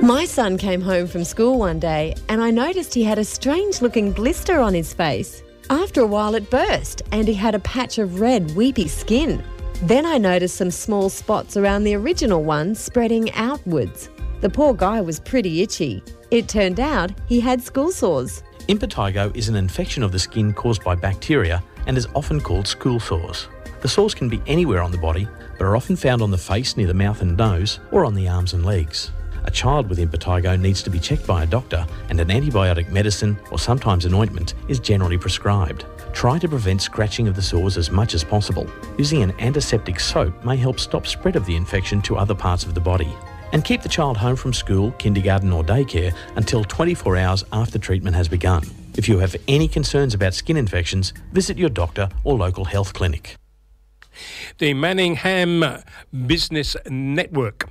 My son came home from school one day and I noticed he had a strange-looking blister on his face. After a while it burst and he had a patch of red, weepy skin. Then I noticed some small spots around the original one spreading outwards. The poor guy was pretty itchy. It turned out he had school sores. Impetigo is an infection of the skin caused by bacteria and is often called school sores. The sores can be anywhere on the body, but are often found on the face near the mouth and nose or on the arms and legs. A child with impetigo needs to be checked by a doctor, and an antibiotic medicine or sometimes an ointment is generally prescribed. Try to prevent scratching of the sores as much as possible. Using an antiseptic soap may help stop spread of the infection to other parts of the body. And keep the child home from school, kindergarten or daycare until 24 hours after treatment has begun. If you have any concerns about skin infections, visit your doctor or local health clinic. The Manningham Business Network.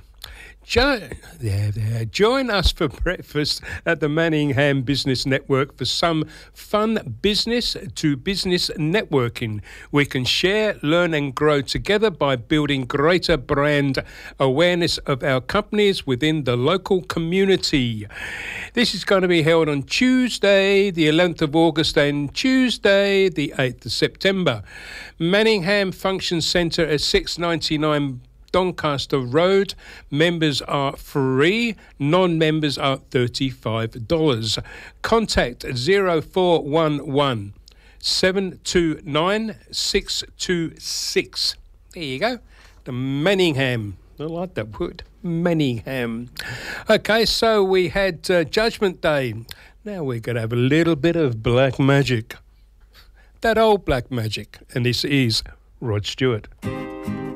Join us for breakfast at the Manningham Business Network for some fun business-to-business networking. We can share, learn and grow together by building greater brand awareness of our companies within the local community. This is going to be held on Tuesday, the 11th of August and Tuesday, the 8th of September. Manningham Function Centre at 699 Doncaster Road. Members are free. Non-members are $35. Contact 0411 729 626. There you go. The Manningham. I like that word. Manningham. Okay, so we had Judgment Day. Now we're going to have a little bit of black magic. That old black magic. And this is Rod Stewart.